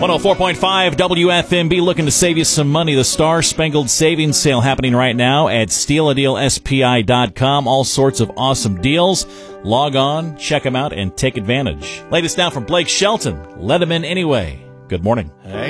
104.5 WFMB looking to save you some money. The Star Spangled Savings Sale happening right now at stealadealspi.com. All sorts of awesome deals. Log on, check them out, and take advantage. Latest now from Blake Shelton. Let him in anyway. Good morning. Hey.